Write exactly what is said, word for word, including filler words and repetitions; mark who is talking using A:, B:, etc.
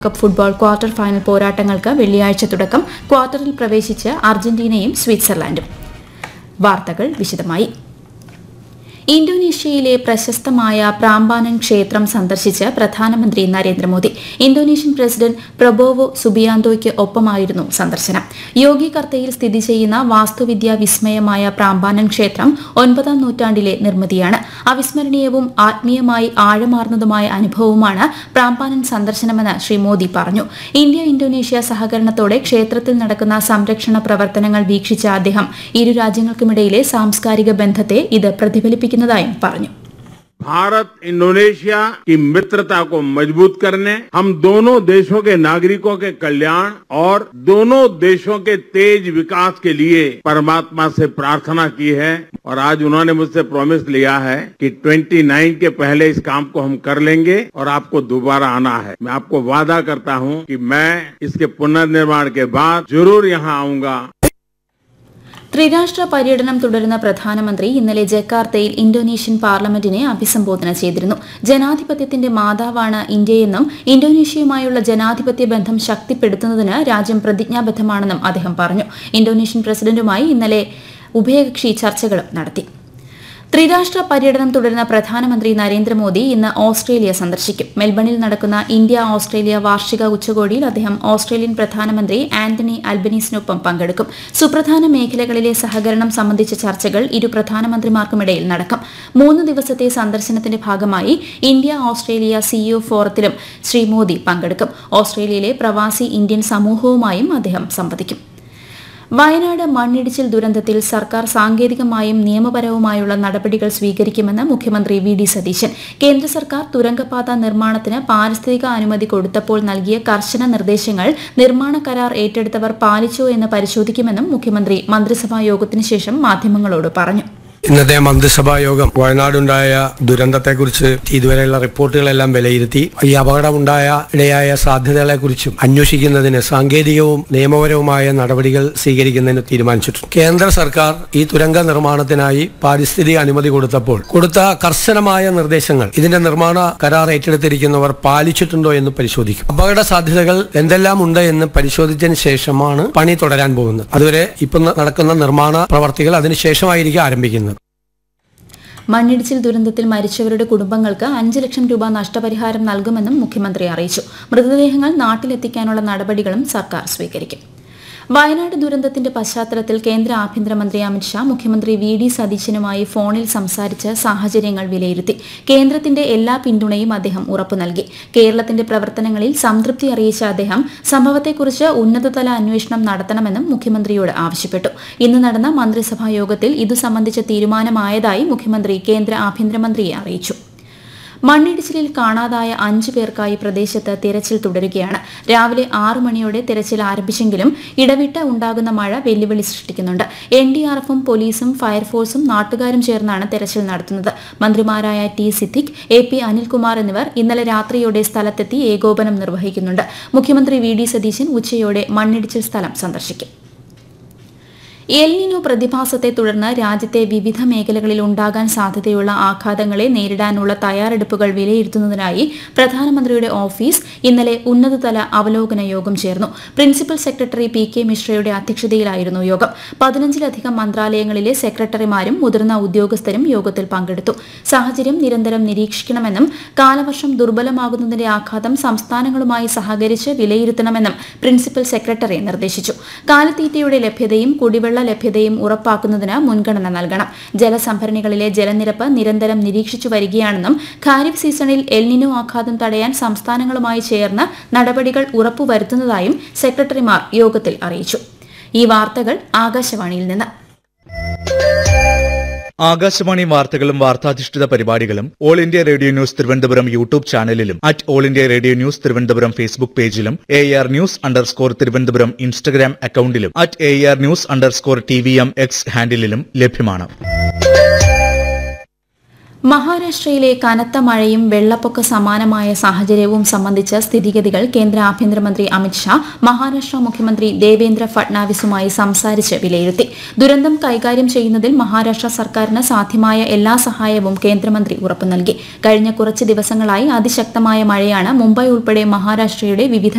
A: Cup football quarter final പോരാട്ടങ്ങൾക്ക് വെള്ളിയാഴ്ച തുടക്കം. ക്വാർട്ടറിൽ പ്രവേശിച്ച് അർജന്റീനയും സ്വിറ്റ്സർലൻഡും. വാർത്തകൾ വിശദമായി. ഇന്തോനേഷ്യയിലെ പ്രശസ്തമായ പ്രാമ്പാനൻ ക്ഷേത്രം സന്ദർശിച്ച് പ്രധാനമന്ത്രി നരേന്ദ്രമോദി. ഇന്തോനേഷ്യൻ പ്രസിഡന്റ് പ്രബോവോ സുബിയാന്തോയ്ക്ക് ഒപ്പമായിരുന്നു സന്ദർശനം. യോഗി-കർത്തയിൽ സ്ഥിതി ചെയ്യുന്ന വാസ്തുവിദ്യാ വിസ്മയമായ പ്രാമ്പാനൻ ക്ഷേത്രം ഒൻപതാം നൂറ്റാണ്ടിലെ നിർമ്മിതിയാണ്. അവിസ്മരണീയവും ആത്മീയമായി ആഴമാർന്നതുമായ അനുഭവമാണ് പ്രാമ്പാനൻ സന്ദർശനമെന്ന് ശ്രീ മോദി പറഞ്ഞു. ഇന്ത്യ ഇന്തോനേഷ്യ സഹകരണത്തോടെ ക്ഷേത്രത്തിൽ നടക്കുന്ന സംരക്ഷണ പ്രവർത്തനങ്ങൾ വീക്ഷിച്ച അദ്ദേഹം ഇരു രാജ്യങ്ങൾക്കുമിടയിലെ സാംസ്കാരിക ബന്ധത്തെ ഇത് പ്രതിഫലിപ്പിക്കുന്നതായും പറഞ്ഞു.
B: भारत इंडोनेशिया की मित्रता को मजबूत करने, हम दोनों देशों के नागरिकों के कल्याण और दोनों देशों के तेज विकास के लिए परमात्मा से प्रार्थना की है और आज उन्होंने मुझसे प्रॉमिस लिया है कि उनतीस के पहले इस काम को हम कर लेंगे और आपको दोबारा आना है. मैं आपको वादा करता हूं कि मैं इसके पुनर्निर्माण के बाद जरूर यहां आऊंगा. ത്രിരാഷ്ട്ര പര്യടനം തുടരുന്ന പ്രധാനമന്ത്രി ഇന്നലെ ജക്കാർത്തയിൽ ഇന്തോനേഷ്യൻ പാർലമെന്റിനെ അഭിസംബോധന ചെയ്തിരുന്നു. ജനാധിപത്യത്തിന്റെ മാതാവാണ് ഇന്ത്യയെന്നും ഇന്തോനേഷ്യയുമായുള്ള ജനാധിപത്യ ബന്ധം ശക്തിപ്പെടുത്തുന്നതിന് രാജ്യം പ്രതിജ്ഞാബദ്ധമാണെന്നും അദ്ദേഹം പറഞ്ഞു. ഇന്തോനേഷ്യൻ പ്രസിഡന്റുമായി ഇന്നലെ ഉഭയകക്ഷി ചർച്ചകളും നടത്തി. ത്രിരാഷ്ട്ര പര്യടനം തുടരുന്ന പ്രധാനമന്ത്രി നരേന്ദ്രമോദി ഇന്ന് ഓസ്ട്രേലിയ സന്ദർശിക്കും. മെൽബണിൽ നടക്കുന്ന ഇന്ത്യ ഓസ്ട്രേലിയ വാർഷിക ഉച്ചകോടിയിൽ അദ്ദേഹം ഓസ്ട്രേലിയൻ പ്രധാനമന്ത്രി ആന്റണി അൽബനീസിനൊപ്പം പങ്കെടുക്കും. സുപ്രധാന മേഖലകളിലെ സഹകരണം സംബന്ധിച്ച ചർച്ചകൾ ഇരു പ്രധാനമന്ത്രിമാർക്കുമിടയിൽ നടക്കും. മൂന്ന് ദിവസത്തെ സന്ദർശനത്തിന്റെ ഭാഗമായി India Australia CEO ഫോറത്തിലും Shri Modi പങ്കെടുക്കും. ഓസ്ട്രേലിയയിലെ പ്രവാസി ഇന്ത്യൻ സമൂഹവുമായും അദ്ദേഹം സംവദിക്കും. വയനാട് മണ്ണിടിച്ചിൽ ദുരന്തത്തിൽ സർക്കാർ സാങ്കേതികമായും നിയമപരവുമായുള്ള നടപടികൾ സ്വീകരിക്കുമെന്ന് മുഖ്യമന്ത്രി വി ഡി സതീശൻ. കേന്ദ്ര സർക്കാർ തുരങ്കപാത നിർമ്മാണത്തിന് പാരിസ്ഥിതിക അനുമതി കൊടുത്തപ്പോൾ നൽകിയ കർശന നിർദ്ദേശങ്ങൾ നിർമ്മാണ കരാർ ഏറ്റെടുത്തവർ പാലിച്ചോ എന്ന് പരിശോധിക്കുമെന്നും മുഖ്യമന്ത്രി മന്ത്രിസഭാ യോഗത്തിനു ശേഷം മാധ്യമങ്ങളോട് പറഞ്ഞു.
C: ഇന്നത്തെ മന്ത്രിസഭാ യോഗം വയനാടുണ്ടായ ദുരന്തത്തെക്കുറിച്ച് ഇതുവരെയുള്ള റിപ്പോർട്ടുകളെല്ലാം വിലയിരുത്തി ഈ അപകടമുണ്ടായ ഇടയായ സാധ്യതകളെക്കുറിച്ചും അന്വേഷിക്കുന്നതിന് സാങ്കേതികവും നിയമപരവുമായ നടപടികൾ സ്വീകരിക്കുന്നതിന് തീരുമാനിച്ചിട്ടുണ്ട്. കേന്ദ്ര സർക്കാർ ഈ തുരങ്ക നിർമ്മാണത്തിനായി പാരിസ്ഥിതിക അനുമതി കൊടുത്തപ്പോൾ കൊടുത്ത കർശനമായ നിർദ്ദേശങ്ങൾ ഇതിന്റെ നിർമ്മാണ കരാർ ഏറ്റെടുത്തിരിക്കുന്നവർ പാലിച്ചിട്ടുണ്ടോ എന്ന് പരിശോധിക്കും. അപകട സാധ്യതകൾ എന്തെല്ലാം ഉണ്ട് എന്ന് പരിശോധിച്ചതിന് ശേഷമാണ് പണി തുടരാൻ പോകുന്നത്. അതുവരെ ഇപ്പം നടക്കുന്ന നിർമ്മാണ പ്രവർത്തികൾ അതിനുശേഷമായിരിക്കും ആരംഭിക്കുന്നത്.
A: മണ്ണിടിച്ചിൽ ദുരന്തത്തിൽ മരിച്ചവരുടെ കുടുംബങ്ങൾക്ക് അഞ്ച് ലക്ഷം രൂപ നഷ്ടപരിഹാരം നൽകുമെന്നും മുഖ്യമന്ത്രി അറിയിച്ചു. മൃതദേഹങ്ങൾ നാട്ടിലെത്തിക്കാനുള്ള നടപടികളും സർക്കാർ സ്വീകരിക്കും. വയനാട് ദുരന്തത്തിന്റെ പശ്ചാത്തലത്തിൽ കേന്ദ്ര ആഭ്യന്തരമന്ത്രി അമിത്ഷാ മുഖ്യമന്ത്രി വി ഡി സതീശനുമായി ഫോണിൽ സംസാരിച്ച് സാഹചര്യങ്ങൾ വിലയിരുത്തി. കേന്ദ്രത്തിന്റെ എല്ലാ പിന്തുണയും അദ്ദേഹം ഉറപ്പു നൽകി. കേരളത്തിന്റെ പ്രവർത്തനങ്ങളിൽ സംതൃപ്തി അറിയിച്ച അദ്ദേഹം സംഭവത്തെക്കുറിച്ച് ഉന്നതതല അന്വേഷണം നടത്തണമെന്നും മുഖ്യമന്ത്രിയോട് ആവശ്യപ്പെട്ടു. ഇന്ന് നടന്ന മന്ത്രിസഭാ യോഗത്തിൽ ഇതു സംബന്ധിച്ച തീരുമാനമായതായി മുഖ്യമന്ത്രി കേന്ദ്ര ആഭ്യന്തരമന്ത്രിയെ അറിയിച്ചു. മണ്ണിടിച്ചിലിൽ കാണാതായ അഞ്ചു പേർക്കായി പ്രദേശത്ത് തിരച്ചിൽ തുടരുകയാണ്. രാവിലെ ആറു മണിയോടെ തിരച്ചിൽ ആരംഭിച്ചെങ്കിലും ഇടവിട്ട് ഉണ്ടാകുന്ന മഴ വെല്ലുവിളി സൃഷ്ടിക്കുന്നുണ്ട്. എൻ ഡി ആർ എഫും പോലീസും ഫയർഫോഴ്സും നാട്ടുകാരും ചേർന്നാണ് തെരച്ചിൽ നടത്തുന്നത്. മന്ത്രിമാരായ T Siddique, A P Anilkumar എന്നിവർ ഇന്നലെ രാത്രിയോടെ സ്ഥലത്തെത്തി ഏകോപനം നിർവഹിക്കുന്നുണ്ട്. മുഖ്യമന്ത്രി വി ഡി സതീശൻ ഉച്ചയോടെ മണ്ണിടിച്ചിൽ സ്ഥലം സന്ദർശിക്കും. എൽനിനോ പ്രതിഭാസത്തെ തുടർന്ന് രാജ്യത്തെ വിവിധ മേഖലകളിൽ ഉണ്ടാകാൻ സാധ്യതയുള്ള ആഘാതങ്ങളെ നേരിടാനുള്ള തയ്യാറെടുപ്പുകൾ വിലയിരുത്തുന്നതിനായി പ്രധാനമന്ത്രിയുടെ ഓഫീസ് ഇന്നലെ ഉന്നതതല അവലോകന യോഗം ചേർന്നു. പ്രിൻസിപ്പൽ സെക്രട്ടറി പി കെ മിശ്രയുടെ അധ്യക്ഷതയിലായിരുന്നു യോഗം. പതിനഞ്ചിലധികം മന്ത്രാലയങ്ങളിലെ സെക്രട്ടറിമാരും മുതിർന്ന ഉദ്യോഗസ്ഥരും യോഗത്തിൽ പങ്കെടുത്തു. സാഹചര്യം നിരന്തരം നിരീക്ഷിക്കണമെന്നും കാലവർഷം ദുർബലമാകുന്നതിന്റെ ആഘാതം സംസ്ഥാനങ്ങളുമായി സഹകരിച്ച് വിലയിരുത്തണമെന്നും പ്രിൻസിപ്പൽ സെക്രട്ടറി നിർദ്ദേശിച്ചു. കാലിത്തീറ്റയുടെ ലഭ്യതയും കുടിവെള്ള ലഭ്യതയും ഉറപ്പാക്കുന്നതിന് മുൻഗണന നൽകണം. ജലസംഭരണികളിലെ ജലനിരപ്പ് നിരന്തരം നിരീക്ഷിച്ചു വരികയാണെന്നും ഖാരിഫ് സീസണിൽ എൽനിനോ ആഘാതം തടയാൻ സംസ്ഥാനങ്ങളുമായി ചേർന്ന് നടപടികൾ ഉറപ്പുവരുത്തുന്നതായും സെക്രട്ടറിമാർ യോഗത്തിൽ അറിയിച്ചു. ഈ വാർത്തകൾ ആകാശവാണിയിൽ നിന്ന്.
D: ആകാശവാണി വാർത്തകളും വാർത്താധിഷ്ഠിത പരിപാടികളും all India radio news Thiruvananthapuram YouTube ചാനലിലും at all India radio news Thiruvananthapuram Facebook പേജിലും A R news underscore Thiruvananthapuram Instagram അക്കൌണ്ടിലും at A R news underscore T V M X ഹാൻഡിലും ലഭ്യമാണ്.
A: മഹാരാഷ്ട്രയിലെ കനത്ത മഴയും വെള്ളപ്പൊക്ക സമാനമായ സാഹചര്യവും സംബന്ധിച്ച സ്ഥിതിഗതികൾ കേന്ദ്ര ആഭ്യന്തരമന്ത്രി അമിത്ഷാ മഹാരാഷ്ട്ര മുഖ്യമന്ത്രി ദേവേന്ദ്ര ഫട്നാവിസുമായി സംസാരിച്ച് വിലയിരുത്തി. ദുരന്തം കൈകാര്യം ചെയ്യുന്നതിൽ മഹാരാഷ്ട്ര സർക്കാരിന് സാധ്യമായ എല്ലാ സഹായവും കേന്ദ്രമന്ത്രി ഉറപ്പു നൽകി. കഴിഞ്ഞ കുറച്ച് ദിവസങ്ങളായി അതിശക്തമായ മഴയാണ് മുംബൈ ഉൾപ്പെടെ മഹാരാഷ്ട്രയുടെ വിവിധ